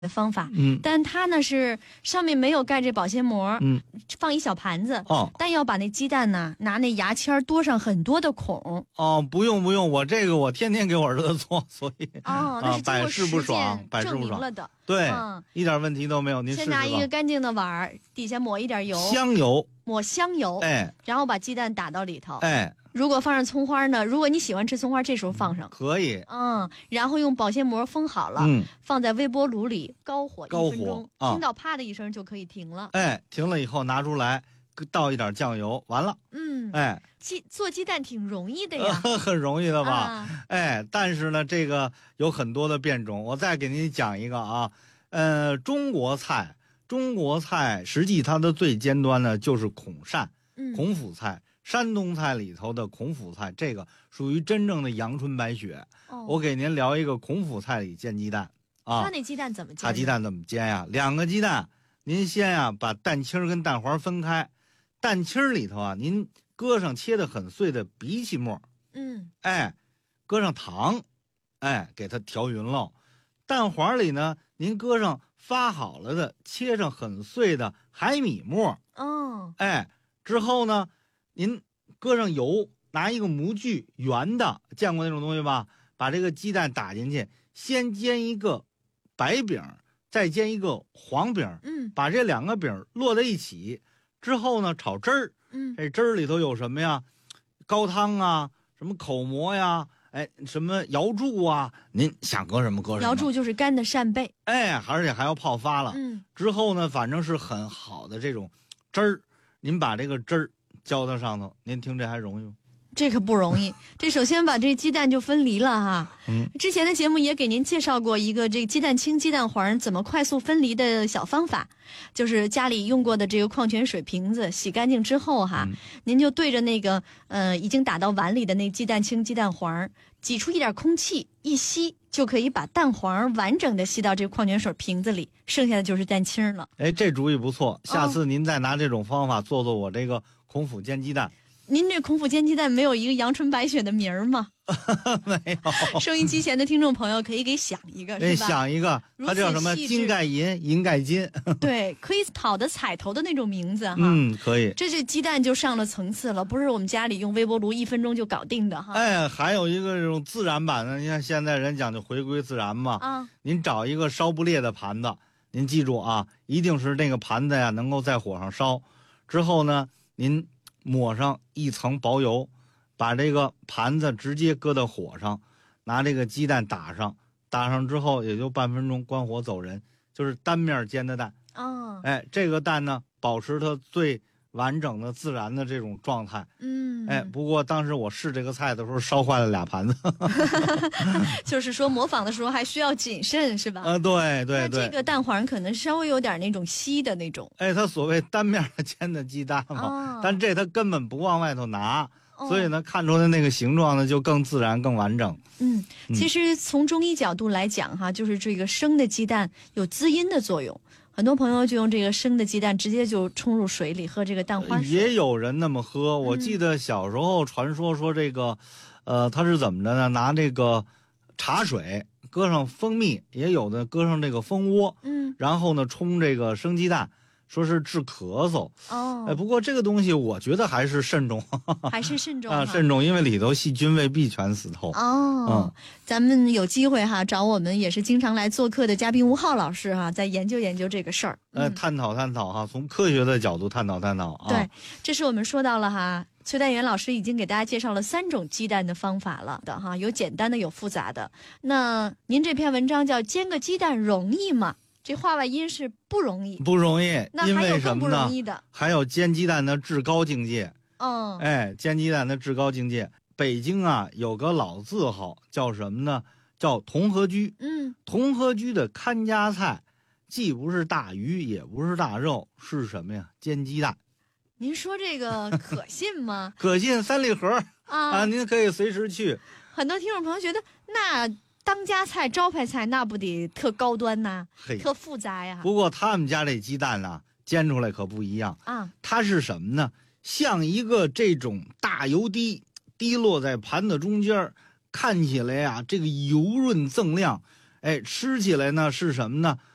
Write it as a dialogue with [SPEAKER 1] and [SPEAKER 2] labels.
[SPEAKER 1] 的方法，
[SPEAKER 2] 嗯，
[SPEAKER 1] 但它呢是上面没有盖这保鲜膜，
[SPEAKER 2] 嗯，
[SPEAKER 1] 放一小盘子，
[SPEAKER 2] 哦，
[SPEAKER 1] 但要把那鸡蛋呢拿那牙签多上很多的孔。
[SPEAKER 2] 哦，不用，我天天给我儿子做，所以
[SPEAKER 1] 那是经过
[SPEAKER 2] 百试不
[SPEAKER 1] 实
[SPEAKER 2] 爽，
[SPEAKER 1] 践
[SPEAKER 2] 百试不爽
[SPEAKER 1] 证明了的。
[SPEAKER 2] 对，一点问题都没有。您试试吧。
[SPEAKER 1] 先拿一个干净的碗儿，底下抹一点油，
[SPEAKER 2] 香油，
[SPEAKER 1] 抹香油，
[SPEAKER 2] 哎，
[SPEAKER 1] 然后把鸡蛋打到里头，
[SPEAKER 2] 哎，
[SPEAKER 1] 如果放上葱花呢，如果你喜欢吃葱花，这时候放上，
[SPEAKER 2] 可以，
[SPEAKER 1] 然后用保鲜膜封好了，放在微波炉里高火1分钟，听到啪的一声就可以停了。
[SPEAKER 2] 哎，停了以后拿出来，倒一点酱油，完了。哎，
[SPEAKER 1] 做鸡蛋挺容易的呀，
[SPEAKER 2] 很容易的吧？哎，但是呢，这个有很多的变种，我再给您讲一个啊。中国菜实际它的最尖端呢就是孔鳝、孔府菜。山东菜里头的孔府菜，这个属于真正的阳春白雪。我给您聊一个孔府菜里煎鸡蛋啊。
[SPEAKER 1] 它那鸡蛋怎么煎？
[SPEAKER 2] 它鸡蛋怎么煎呀？2个鸡蛋，您先把蛋清跟蛋黄分开，蛋清里头啊，您搁上切得很碎的荸荠末，哎，搁上糖，哎，给它调匀喽。蛋黄里呢，您搁上发好了的切上很碎的海米末，哎，之后呢，您搁上油，拿一个模具圆的，见过那种东西吧？把这个鸡蛋打进去，先煎一个白饼，再煎一个黄饼，把这2个饼摞在一起，之后呢炒汁儿，这汁儿里头有什么呀？高汤啊，什么口蘑呀，哎，什么瑶柱啊，您想搁什么搁什么。
[SPEAKER 1] 瑶柱就是干的扇贝，
[SPEAKER 2] 哎，而且还要泡发了。之后呢，反正是很好的这种汁儿，您把这个汁儿浇到上头，您听这还容易吗？
[SPEAKER 1] 这可不容易。这首先把这鸡蛋就分离了哈。之前的节目也给您介绍过一个这鸡蛋清、鸡蛋黄怎么快速分离的小方法，就是家里用过的这个矿泉水瓶子洗干净之后哈，您就对着那个已经打到碗里的那鸡蛋清、鸡蛋黄，挤出一点空气，一吸就可以把蛋黄完整的吸到这个矿泉水瓶子里，剩下的就是蛋清了。
[SPEAKER 2] 哎，这主意不错，下次您再拿这种方法做我这个孔府煎鸡蛋。
[SPEAKER 1] 您这孔府煎鸡蛋没有一个阳春白雪的名儿吗？
[SPEAKER 2] 没有。
[SPEAKER 1] 收音机前的听众朋友可以给想一个，是吧？
[SPEAKER 2] 想一个，它叫什么？金盖银，银盖金。
[SPEAKER 1] 对，可以讨的彩头的那种名字哈。
[SPEAKER 2] 可以。
[SPEAKER 1] 这鸡蛋就上了层次了，不是我们家里用微波炉1分钟就搞定的哈。
[SPEAKER 2] 哎，还有一个这种自然版的，你看现在人讲究回归自然嘛。您找一个烧不裂的盘子，您记住啊，一定是那个盘子呀能够在火上烧，之后呢，您抹上一层薄油，把这个盘子直接搁到火上，拿这个鸡蛋打上之后也就半分钟，关火走人，就是单面煎的蛋。哎，这个蛋呢保持它最完整的自然的这种状态。哎，不过当时我试这个菜的时候烧坏了2盘子。
[SPEAKER 1] 就是说模仿的时候还需要谨慎，是吧？
[SPEAKER 2] 对。
[SPEAKER 1] 这个蛋黄可能稍微有点那种稀的那种。
[SPEAKER 2] 哎，它所谓单面煎的鸡蛋嘛，但这它根本不往外头拿，所以呢看出来那个形状呢就更自然更完整。
[SPEAKER 1] 其实从中医角度来讲哈，就是这个生的鸡蛋有滋阴的作用。很多朋友就用这个生的鸡蛋直接就冲入水里喝这个蛋花水，
[SPEAKER 2] 也有人那么喝。我记得小时候传说这个，它是怎么着呢？拿这个茶水搁上蜂蜜，也有的搁上这个蜂窝，然后呢冲这个生鸡蛋，说是治咳嗽。不过这个东西我觉得还是慎重，
[SPEAKER 1] 还是慎重
[SPEAKER 2] 啊，慎重，因为里头细菌未必全死透。
[SPEAKER 1] 咱们有机会哈，找我们也是经常来做客的嘉宾吴浩老师哈，再研究研究这个事儿。
[SPEAKER 2] 探讨哈，从科学的角度探讨啊。
[SPEAKER 1] 对，这是我们说到了哈。崔代元老师已经给大家介绍了3种鸡蛋的方法了的哈，有简单的，有复杂的。那您这篇文章叫煎个鸡蛋容易吗？这话外音是不容易，
[SPEAKER 2] 不容易。
[SPEAKER 1] 那还有更不容易的，
[SPEAKER 2] 还有煎鸡蛋的至高境界。哎，煎鸡蛋的至高境界。北京啊有个老字号叫什么呢？叫同和居。同和居的看家菜，既不是大鱼，也不是大肉，是什么呀？煎鸡蛋。
[SPEAKER 1] 您说这个可信吗？
[SPEAKER 2] 可信，3礼盒啊，您可以随时去。
[SPEAKER 1] 很多听众朋友觉得那当家菜招牌菜那不得特高端呐，特复杂呀。
[SPEAKER 2] 不过他们家这鸡蛋呢，煎出来可不一样啊。它是什么呢？像一个这种大油滴滴落在盘子中间，看起来啊这个油润锃亮，哎，吃起来呢是什么呢？